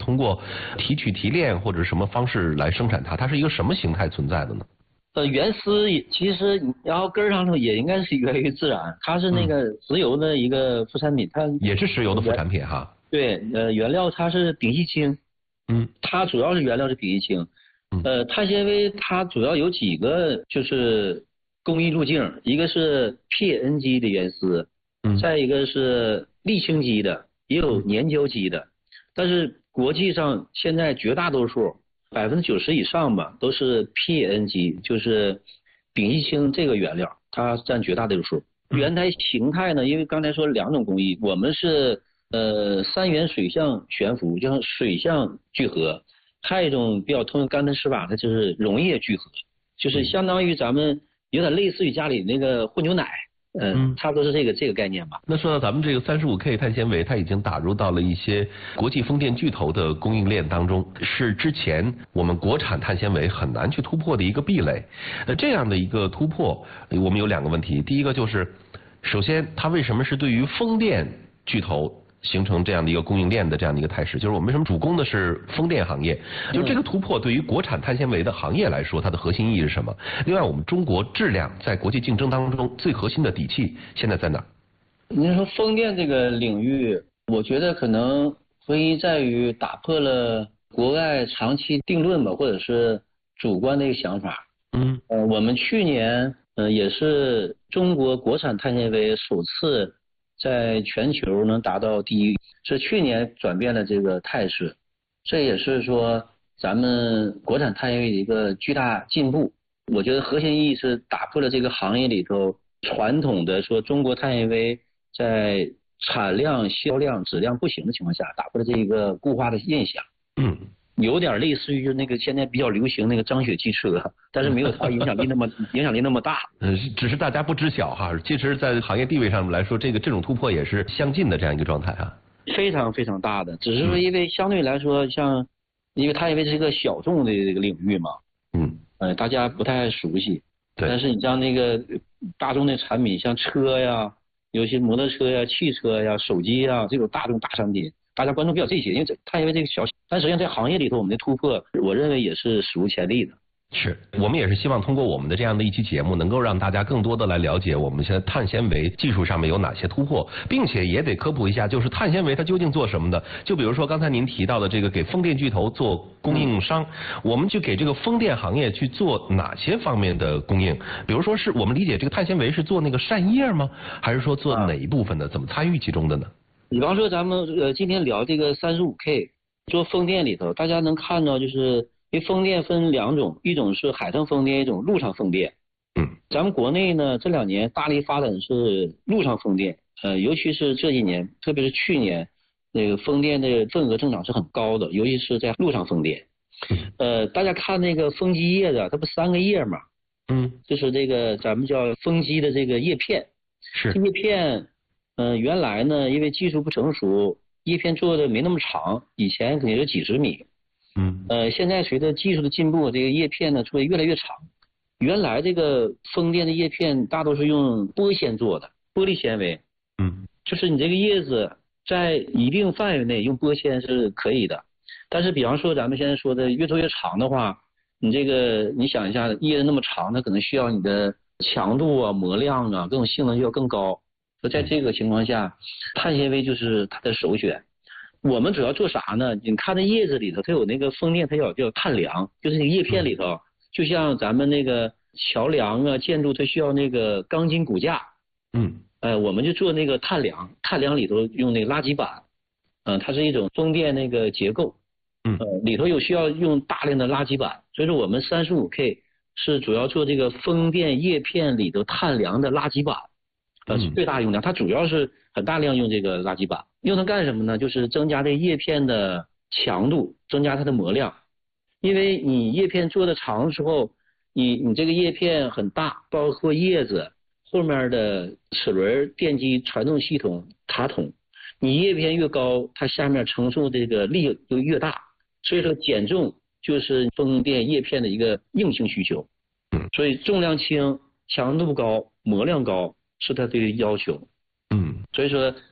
通过提取提炼或者什么方式来生产它？它是一个什么形态存在的呢？ 原丝其实然后根儿上头也应该是源于自然，它是那个石油的一个副产品，它也是石油的副产品哈。 对，原料它是丙烯氢，它主要是原料是丙烯氢，碳纤维它主要有几个就是工艺路径，一个是 PNG 的原丝，再一个是沥青基的，也有粘胶基的，但是国际上现在绝大多数90%以上吧，都是 PNG， 就是丙烯氢这个原料，它占绝大多数。原胎形态呢，因为刚才说两种工艺，我们是三元水相悬浮，就像水相聚合，还有一种比较通用干喷施法的就是溶液聚合，就是相当于咱们有点类似于家里那个混牛奶。差不多是这个概念吧。 那说到咱们这个35K 碳纤维，它已经打入到了一些国际风电巨头的供应链当中，是之前我们国产碳纤维很难去突破的一个壁垒。这样的一个突破，我们有两个问题。第一个就是，首先它为什么是对于风电巨头形成这样的一个供应链的这样的一个态势，就是我们为什么主攻的是风电行业？就这个突破对于国产碳纤维的行业来说，它的核心意义是什么？另外，我们中国质量在国际竞争当中最核心的底气现在在哪？ 您说风电这个领域，我觉得可能核心在于打破了国外长期定论吧，或者是主观的一个想法。我们去年也是中国国产碳纤维首次在全球能达到第一，是去年转变了这个态势，这也是说咱们国产碳纤维的一个巨大进步。我觉得核心意义是打破了这个行业里头传统的说中国碳纤维在产量、销量、质量不行的情况下，打破了这个固化的印象。有点类似于就那个现在比较流行那个张雪汽车，但是没有它影响力那么大。 只是大家不知晓哈。其实，在行业地位上来说，这种突破也是相近的这样一个状态啊。 非常非常大的，只是说因为相对来说，因为它因为是一个小众的这个领域嘛，大家不太熟悉。但是你像那个大众的产品，像车呀，尤其摩托车呀、汽车呀、手机呀这种大众大产品。大家关注比较这些，因为它因为这个小，但实际上在行业里头，我们的突破，我认为也是史无前例的。 是我们也是希望通过我们的这样的一期节目，能够让大家更多的来了解我们现在碳纤维技术上面有哪些突破，并且也得科普一下，就是碳纤维它究竟做什么的。就比如说刚才您提到的这个给风电巨头做供应商，我们去给这个风电行业去做哪些方面的供应？比如说是我们理解这个碳纤维是做那个扇叶吗？还是说做哪一部分的？怎么参与其中的呢？ 比方说咱们今天聊这个35K 做风电里头，大家能看到就是因为风电分两种，一种是海上风电，一种陆上风电。咱们国内呢这2年大力发展是陆上风电，尤其是这几年，特别是去年，那个风电的份额增长是很高的，尤其是在陆上风电。大家看那个风机叶子，它不3个叶嘛？就是这个咱们叫风机的这个叶片。 是。 叶片。原来呢，因为技术不成熟，叶片做的没那么长，以前可能有几十米。现在随着技术的进步，这个叶片呢做的越来越长。原来这个风电的叶片大多是用玻纤做的，玻璃纤维。就是你这个叶子在一定范围内用玻纤是可以的，但是比方说咱们现在说的越做越长的话，你想一下，叶子那么长，它可能需要你的强度啊、磨亮啊各种性能就要更高。在这个情况下，碳纤维就是它的首选。我们主要做啥呢？你看那叶子里头，它有那个风电，它叫碳梁，就是那个叶片里头，就像咱们那个桥梁啊、建筑，它需要那个钢筋骨架。我们就做那个碳梁，碳梁里头用那个垃圾板，它是一种风电那个结构。里头有需要用大量的垃圾板，所以说我们35K 是主要做这个风电叶片里头碳梁的垃圾板。最大用量，它主要是很大量用这个垃圾板，用它干什么呢？就是增加这叶片的强度，增加它的磨亮。因为你叶片做的长的时候，你这个叶片很大，包括叶子后面的齿轮、电机、传动系统、塔筒，你叶片越高，它下面承受这个力就越大。所以说减重就是风电叶片的一个硬性需求。所以重量轻、强度高、磨亮高。是它的要求。所以说